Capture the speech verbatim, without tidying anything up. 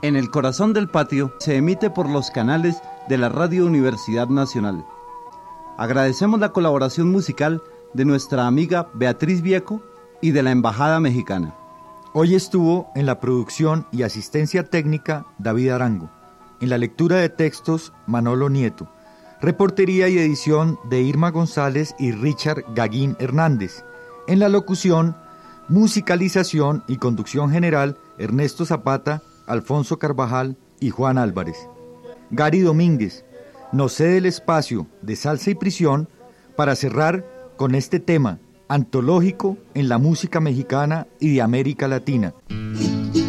En el corazón del patio se emite por los canales de la Radio Universidad Nacional. Agradecemos la colaboración musical de nuestra amiga Beatriz Vieco y de la Embajada Mexicana. Hoy estuvo en la producción y asistencia técnica David Arango, en la lectura de textos Manolo Nieto, reportería y edición de Irma González y Richard Gaguín Hernández, en la locución, musicalización y conducción general Ernesto Zapata, Alfonso Carvajal y Juan Álvarez. Gary Domínguez nos cede el espacio de Salsa y Prisión para cerrar con este tema antológico en la música mexicana y de América Latina.